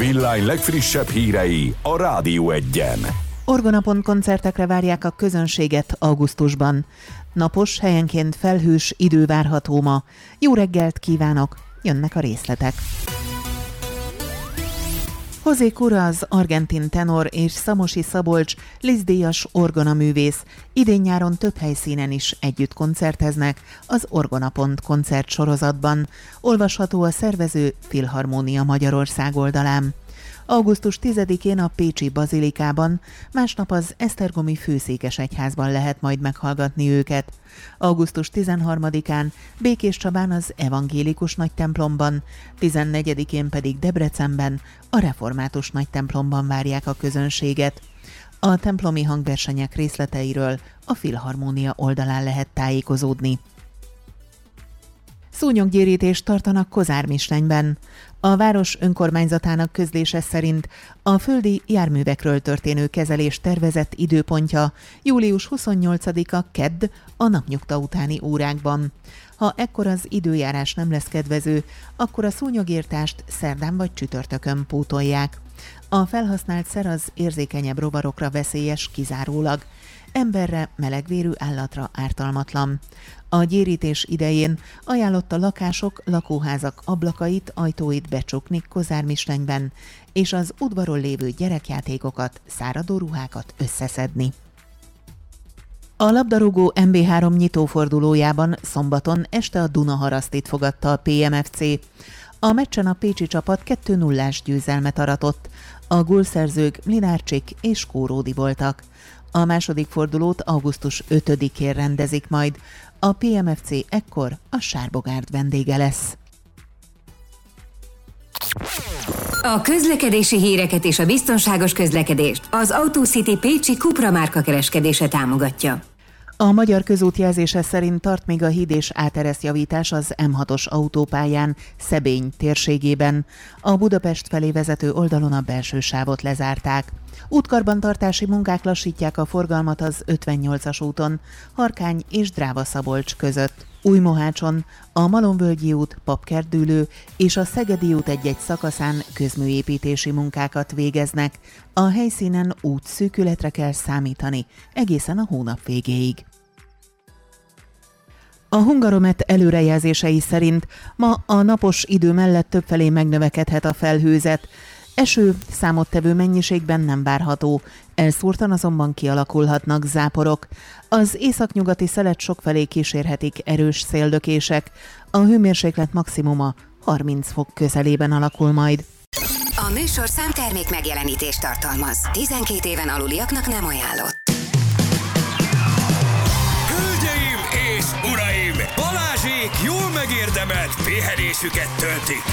Villány legfrissebb hírei a Rádió Egyen. Orgonapon koncertekre várják a közönséget augusztusban. Napos, helyenként felhős idő várható ma. Jó reggelt kívánok, jönnek a részletek. José Cura az argentin tenor és Szamosi Szabolcs Liszt-díjas orgonaművész. Idén-nyáron több helyszínen is együtt koncerteznek az Orgonapon koncertsorozatban. Olvasható a szervező Filharmónia Magyarország oldalán. Augusztus 10-én a Pécsi Bazilikában, másnap az Esztergomi Főszékesegyházban lehet majd meghallgatni őket. Augusztus 13-án Békéscsabán az Evangélikus Nagytemplomban, 14-én pedig Debrecenben, a Református Nagytemplomban várják a közönséget. A templomi hangversenyek részleteiről a Filharmónia oldalán lehet tájékozódni. Szúnyoggyérítést tartanak Kozármislenyben. A város önkormányzatának közlése szerint a földi járművekről történő kezelés tervezett időpontja július 28-a kedd a napnyugta utáni órákban. Ha ekkor az időjárás nem lesz kedvező, akkor a szúnyogírtást szerdán vagy csütörtökön pótolják. A felhasznált szer az érzékenyebb rovarokra veszélyes kizárólag. Emberre, melegvérű állatra ártalmatlan. A gyérítés idején ajánlott a lakások, lakóházak ablakait, ajtóit becsukni Kozármislenyben, és az udvaron lévő gyerekjátékokat, száradó ruhákat összeszedni. A labdarúgó MB3 nyitófordulójában szombaton este a Dunaharasztit fogadta a PMFC. A meccsen a pécsi csapat 2-0-ás győzelmet aratott. A gólszerzők Mlinárcsik és Kóródi voltak. A második fordulót augusztus 5-én rendezik majd. A PMFC ekkor a Sárbogárd vendége lesz. A közlekedési híreket és a biztonságos közlekedést az AutoCity Pécsi Cupra márka kereskedése támogatja. A Magyar Közút jelzése szerint tart még a híd és áteresztjavítás az M6-os autópályán Szebény térségében. A Budapest felé vezető oldalon a belső sávot lezárták. Útkarbantartási munkák lassítják a forgalmat az 58-as úton, Harkány és Dráva-Szabolcs között. Újmohácson a Malomvölgyi út, Papkertdűlő és a Szegedi út egy-egy szakaszán közműépítési munkákat végeznek. A helyszínen útszűkületre kell számítani egészen a hónap végéig. A Hungaromet előrejelzései szerint ma a napos idő mellett többfelé megnövekedhet a felhőzet. Eső számottevő mennyiségben nem várható, elszórtan azonban kialakulhatnak záporok. Az északnyugati szelet sokfelé kísérhetik erős széllökések, a hőmérséklet maximuma 30 fok közelében alakul majd. A műsorszám termék megjelenítést tartalmaz. 12 éven aluliaknak nem ajánlott. Hölgyeim és uraim! Balázsék jól megérdemelt pihenésüket töltik.